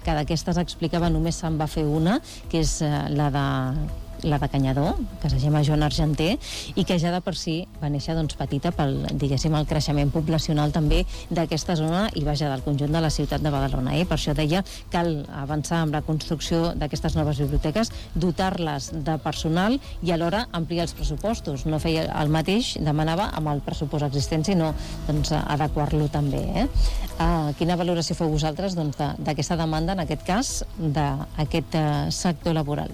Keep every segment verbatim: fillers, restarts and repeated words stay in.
que d'aquestes explicava només se'n va fer una, que és eh, la de la de Canyadó, que se llama Joan Argenter, i que ja de per si va néixer doncs, petita pel, diguéssim, el creixement poblacional també d'aquesta zona i vaja del conjunt de la ciutat de Badalona. Eh? Per això deia cal avançar amb la construcció d'aquestes noves biblioteques, dotar-les de personal i alhora ampliar els pressupostos. No feia el mateix, demanava, amb el pressupost existent, sinó doncs, adequar-lo també. Eh? Uh, quina valoració feu vosaltres doncs, d'aquesta de, demanda, en aquest cas, d'aquest uh, sector laboral?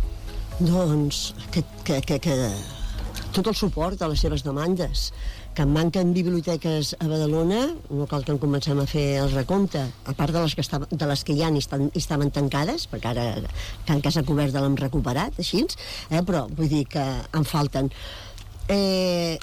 Doncs que, que, que, que tot el suport a les seves demandes. Que en manquen biblioteques a Badalona, no cal que en comencem a fer el recompte, a part de les que, estaven, de les que hi ha i estan, estaven tancades, perquè ara Can Casa Coberta l'hem recuperat, així, eh, però vull dir que en falten. Eh,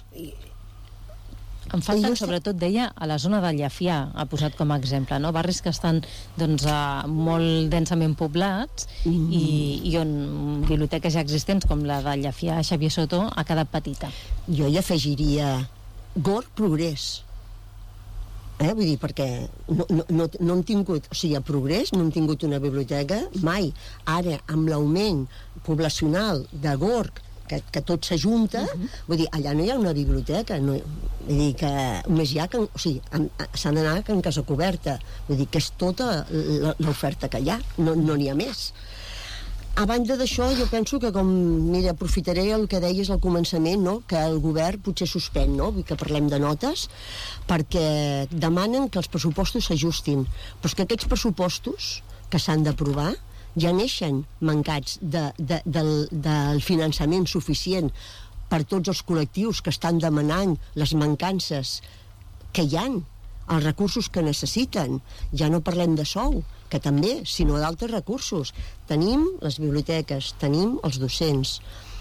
En falten, sobretot, deia, a la zona de Llefià, ha posat com a exemple, no? Barris que estan doncs, molt densament poblats mm. i, i on biblioteques ja existents, com la de Llefià, Xavier Soto, ha quedat petita. Jo hi afegiria Gorg Progrés. Eh? Vull dir, perquè no, no, no, no hem tingut, o sigui, a Progrés no hem tingut una biblioteca mai. Ara, amb l'augment poblacional de Gorg, que, que tot s'ajunta, uh-huh. vull dir, allà no hi ha una biblioteca, no, vull dir que només hi ha, que, o sigui, s'han d'anar a Can Casa Coberta, vull dir que és tota l'oferta que hi ha, no n'hi ha més. A banda d'això, jo penso que com, mira, aprofitaré el que deies al començament, no? Que el govern potser suspèn, no? Vull que parlem de notes, perquè demanen que els pressupostos s'ajustin, però és que aquests pressupostos que s'han d'aprovar ja neixen mancats de, de, del, del finançament suficient per tots els col·lectius que estan demanant les mancances que hi han, els recursos que necessiten. Ja no parlem de sou, que també, sinó d'altres recursos. Tenim les biblioteques, tenim els docents,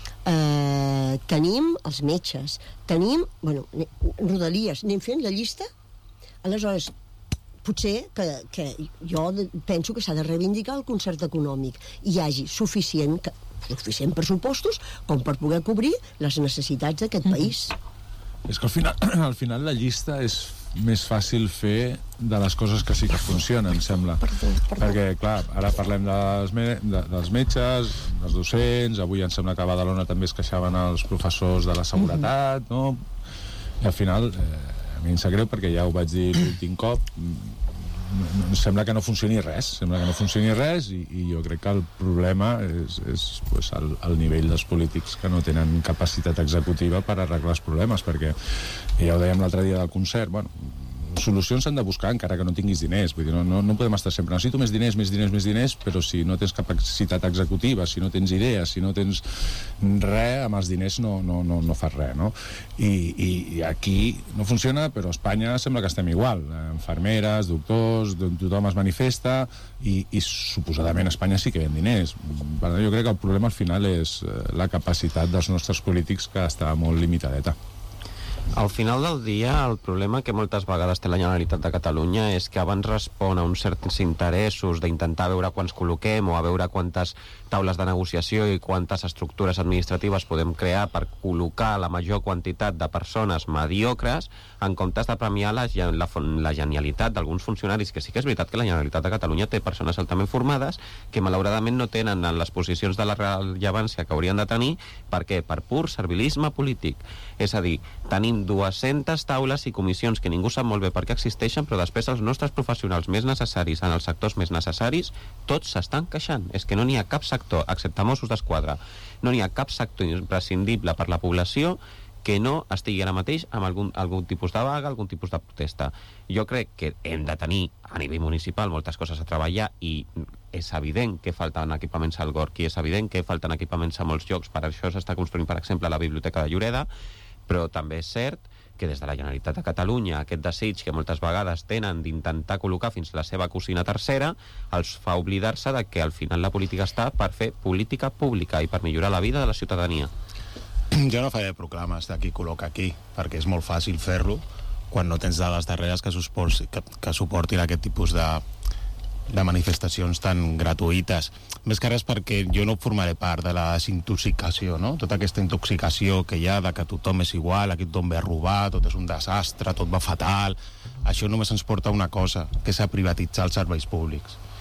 eh, tenim els metges, tenim, bueno, Rodalies, anem fent la llista? Aleshores, potser que, que jo penso que s'ha de reivindicar el concert econòmic i hi hagi suficient, suficient pressupostos com per poder cobrir les necessitats d'aquest mm. país. És que al final, al final la llista és més fàcil fer de les coses que sí que funcionen, em sembla. Perdó, perdó. Perquè, clar, ara parlem dels, me de, dels metges, dels docents, avui em sembla que a Badalona també es queixaven els professors de la seguretat, mm. no? I al final... Eh, a mi em sap greu perquè ja ho vaig dir l'últim cop, em sembla que no funcioni res, sembla que no funcioni res i, i jo crec que el problema és, és pues, el, el nivell dels polítics que no tenen capacitat executiva per arreglar els problemes, perquè ja ho dèiem l'altre dia del concert, bueno, solucions s'han de buscar encara que no tinguis diners, vull dir, no, no, no podem estar sempre necessito més diners, més diners, més diners, però si no tens capacitat executiva, si no tens idees, si no tens res, amb els diners no, no, no, no fas res, no? I, i, i aquí no funciona, però a Espanya sembla que estem igual, infermeres, doctors, tothom es manifesta i, i suposadament a Espanya sí que hi ha diners. Jo crec que el problema al final és la capacitat dels nostres polítics, que està molt limitadeta. Al final del dia, el problema que moltes vegades té la Generalitat de Catalunya és que abans respon a uns certs interessos d'intentar veure quants col·loquem o a veure quantes taules de negociació i quantes estructures administratives podem crear per col·locar la major quantitat de persones mediocres, en comptes de premiar la, la, la genialitat d'alguns funcionaris, que sí que és veritat que la Generalitat de Catalunya té persones altament formades que malauradament no tenen en les posicions de la rellevància que haurien de tenir. Per què? Per pur servilisme polític. És a dir, tenim dues-centes taules i comissions que ningú sap molt bé per què existeixen, però després els nostres professionals més necessaris en els sectors més necessaris, tots s'estan queixant. És que no n'hi ha cap sector, excepte Mossos d'Esquadra, no n'hi ha cap sector imprescindible per la població que no estigui ara mateix amb algun, algun tipus de vaga, algun tipus de protesta. Jo crec que hem de tenir a nivell municipal moltes coses a treballar i és evident que falten equipaments al Gorg i és evident que falten equipaments a molts llocs. Per això s'està construint, per exemple, la Biblioteca de Lloreda, però també és cert que des de la Generalitat de Catalunya aquest desig que moltes vegades tenen d'intentar col·locar fins la seva cosina tercera els fa oblidar-se de que al final la política està per fer política pública i per millorar la vida de la ciutadania. Jo no faré proclames d'aquí col·loca aquí, perquè és molt fàcil fer-lo quan no tens dades darreres que, que, que suportin aquest tipus de, de manifestacions tan gratuïtes. Més que res perquè jo no formaré part de la desintoxicació, no? Tota aquesta intoxicació que hi ha de que tothom és igual, aquí tothom ve a robar, tot és un desastre, tot va fatal. Això només ens porta a una cosa, que és a privatitzar els serveis públics.